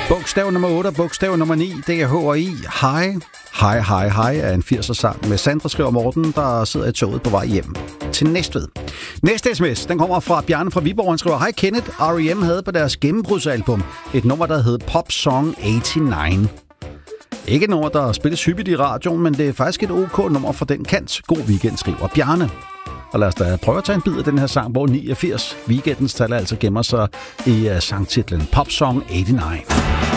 Bogstav nummer 8 og bogstav nummer 9, det er H og I. Hej. Hej, hej, hej er en 80'er-sang med Sandra, skriver Morten, der sidder i toget på vej hjem til Næstved. Næste sms, den kommer fra Bjarne fra Viborg. Han skriver, hej Kenneth, R.E.M. havde på deres gennembrudsalbum et nummer, der hed Pop Song 89. Ikke et nummer, der spilles hyppigt i radioen, men det er faktisk et OK nummer fra den kant. God weekend, skriver Bjarne. Og lad os da prøve at tage en bid af den her sang, hvor 89 weekendens tal altså gemmer sig i sangtitlen Pop Song 89.